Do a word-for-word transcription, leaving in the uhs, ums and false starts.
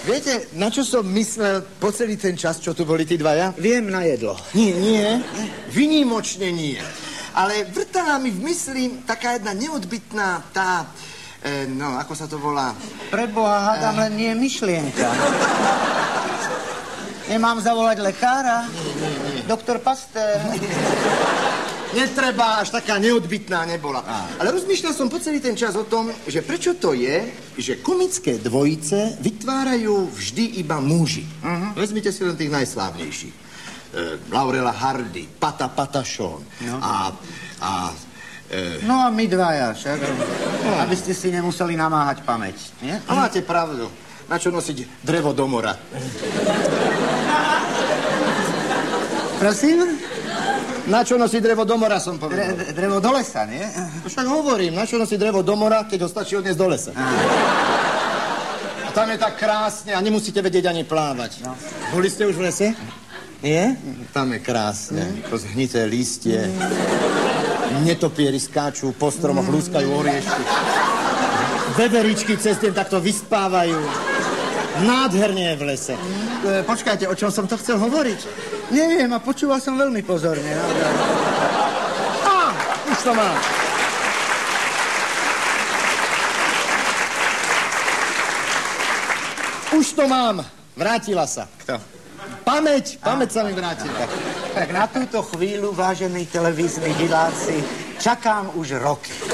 Viete, na čo som myslel po celý ten čas, čo tu boli tí dvaja? Viem, na jedlo. Nie, nie. Vynimočne nie. Ale vrtala mi v mysli taká jedna neodbytná tá... E, no, ako sa to volá? Preboha, hádam, len nie je myšlienka. Nemám zavolať lekára? Nie, nie, nie. Doktor Pasteur. Netreba, až taká neodbytná nebola. Á. Ale rozmýšľal som po celý ten čas o tom, že prečo to je, že komické dvojice vytvárajú vždy iba muži. Uh-huh. Vezmite si len tých najslávnejších. E, Laurela Hardy, Pata Patašón no. a... a e... No a my dvaja, však. No. Aby ste si nemuseli namáhať pamäť, nie? A máte pravdu. Na čo nosiť drevo do mora? Prosím? Na čo nosí drevo do mora, som povedal. Dre, drevo do lesa, nie? Však hovorím, na čo nosí drevo do mora, keď ho stačí odniesť do lesa. A tam je tak krásne a nemusíte vedieť ani plávať. No. Boli ste už v lese? Nie? Tam je krásne. Mm. To zhnité lístie. Mm. Netopiery skáču, po stromoch mm. lúskajú oriešky. Veveričky cez deň takto vyspávajú. Nádherne je v lese. Mm. E, počkajte, o čom som to chcel hovoriť? Neviem, a počúval som veľmi pozorne. No. Á, už to mám. Už to mám. Vrátila sa. Kto? Pamäť, pamäť sa mi vrátila. Tak na túto chvíľu, vážení televízni diváci, čakám už roky.